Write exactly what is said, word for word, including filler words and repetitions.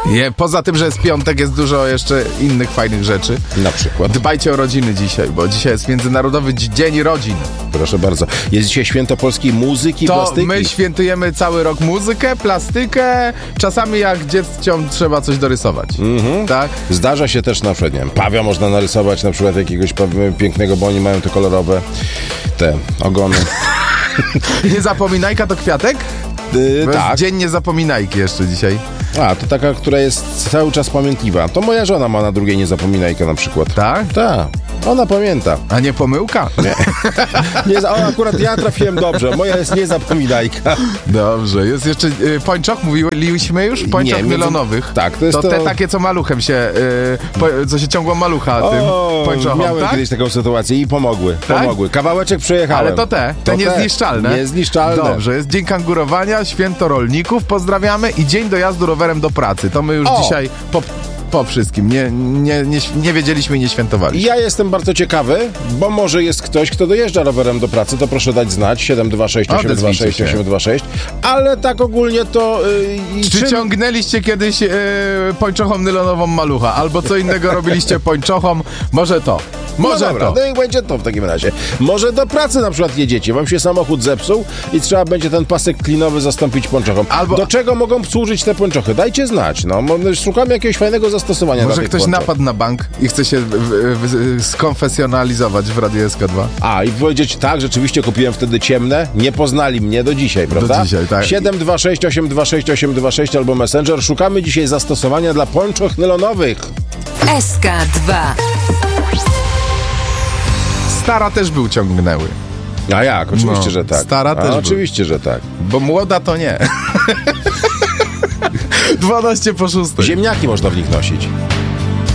Je, poza tym, że jest piątek, jest dużo jeszcze innych fajnych rzeczy. Na przykład? Dbajcie o rodziny dzisiaj, bo dzisiaj jest Międzynarodowy Dzień Rodzin. Proszę bardzo. Jest dzisiaj święto polskiej muzyki i To plastyki. my świętujemy cały rok muzykę, plastykę, czasami jak dzieciom trzeba coś dorysować. Mhm. Tak? Zdarza się też na przykład, nie wiem, pawia można narysować, na przykład jakiegoś pięknego, bo oni mają te kolorowe te ogony. Nie zapominajka to kwiatek? Yy, Bo tak. jest Dzień Niezapominajki jeszcze dzisiaj. A, to taka, która jest cały czas pamiętliwa. To moja żona ma na drugiej niezapominajkę na przykład. Tak? Tak. Ona pamięta. A nie pomyłka? Nie. nie o, akurat ja trafiłem dobrze. Moja jest niezapominajka. Dobrze. Jest jeszcze y, pończoch, mówiliśmy już? Pończoch Nie, nylonowych. Tak, to jest to, to... te takie, co maluchem się, y, po, co się ciągło malucha tym O, pończochom, miałem tak? kiedyś taką sytuację i pomogły. Tak? Pomogły. Kawałeczek przejechałem. Ale to te, te To niezniszczalne. Niezniszczalne. Dobrze, jest Dzień Kangurowania, Święto Rolników, pozdrawiamy i Dzień Dojazdu rowerem do pracy. To my już O! dzisiaj po, po wszystkim. Nie, nie, nie, nie wiedzieliśmy i nie świętowaliśmy. Ja jestem bardzo ciekawy, bo może jest ktoś, kto dojeżdża rowerem do pracy, to proszę dać znać. siedem dwa sześć osiem dwa sześć osiem dwa sześć. Ale tak ogólnie to... Yy, Czy czym... ciągnęliście kiedyś yy, pończochą nylonową malucha? Albo co innego robiliście pończochą? Może to. Może no dobra, to. no i będzie to w takim razie. Może do pracy na przykład jedziecie, wam się samochód zepsuł i trzeba będzie ten pasek klinowy zastąpić pończochą. Albo... Do czego mogą służyć te pończochy? Dajcie znać. No, szukamy jakiegoś fajnego zastosowania. Może dla tych ktoś pończoch. napadł na bank i chce się w, w, w, skonfesjonalizować w Radiu S K dwa. A, i powiedzieć tak, rzeczywiście kupiłem wtedy ciemne, nie poznali mnie do dzisiaj, prawda? Do dzisiaj, tak. siedem dwa sześć osiem dwa sześć osiem dwa sześć albo Messenger. Szukamy dzisiaj zastosowania dla pończoch nylonowych. S K dwa. Stara też był ciągnęły. A jak? Oczywiście, No, że tak. stara A, też był. Oczywiście, że tak. Bo młoda to nie. dwanaście po szóstej. Ziemniaki można w nich nosić.